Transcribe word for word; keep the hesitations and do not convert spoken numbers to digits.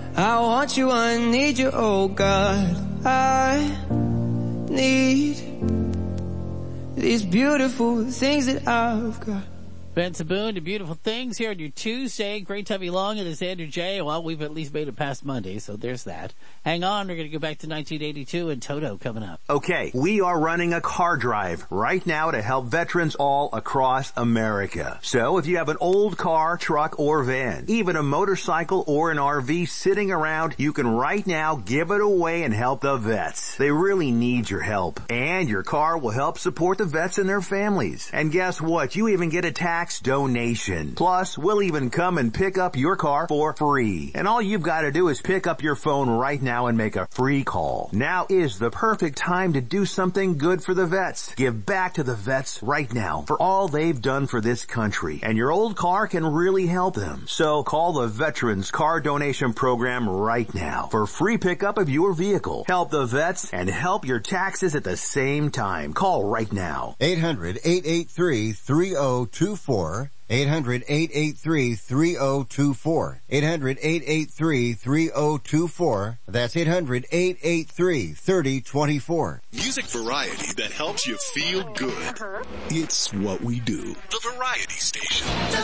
I want you, I need you, oh God. I need these beautiful things that I've got. Ben Saboon to Beautiful Things here on your Tuesday. Great to have you along. It is Andrew J. Well, we've at least made it past Monday, so there's that. Hang on, we're going to go back to nineteen eighty-two and Toto coming up. Okay, we are running a car drive right now to help veterans all across America. So if you have an old car, truck, or van, even a motorcycle or an R V sitting around, you can right now give it away and help the vets. They really need your help. And your car will help support the vets and their families. And guess what? You even get a tax donation. Plus, we'll even come and pick up your car for free. And all you've got to do is pick up your phone right now and make a free call. Now is the perfect time to do something good for the vets. Give back to the vets right now for all they've done for this country. And your old car can really help them. So call the Veterans Car Donation Program right now for free pickup of your vehicle. Help the vets and help your taxes at the same time. Call right now. eight hundred, eight eight three, three oh two four. eight hundred, eight eight three, three oh two four. eight hundred, eight eight three, three oh two four. That's eight hundred, eight eight three, three oh two four. Music variety that helps you feel good. It's what we do. The Variety Station.